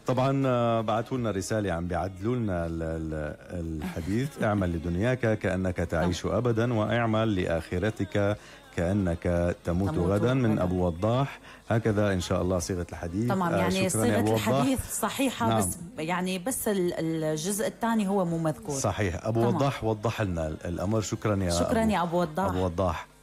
طبعا بعثوا لنا رسالة عم بيعدلوا لنا الحديث. اعمل لدنياك كأنك تعيش أبدا، واعمل لآخرتك كأنك تموت غدا، من أبو وضاح. هكذا إن شاء الله صيغة الحديث. تمام، يعني صيغة الحديث صحيحة. نعم. بس يعني بس الجزء الثاني هو مو مذكور. صحيح. أبو وضاح وضح لنا الأمر. شكرا يا أبو وضاح. أبو وضاح.